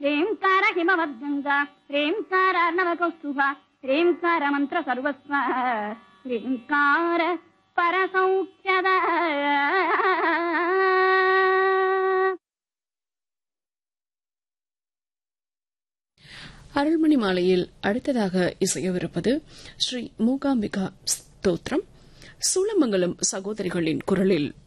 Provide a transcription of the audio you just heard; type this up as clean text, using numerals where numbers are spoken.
ह्रींकार हिमवद्गङ्गा ह्रींकार नवकौस्तुभा ह्रींकार मंत्र सर्वस्व ह्रींकार परसौख्यद. அருள்மணி மாலையில் அடுத்ததாக இசையவிருப்பது ஸ்ரீ மூகாம்பிகா ஸ்தோத்திரம். சூளமங்கலம் சகோதரிகளின் குரலில்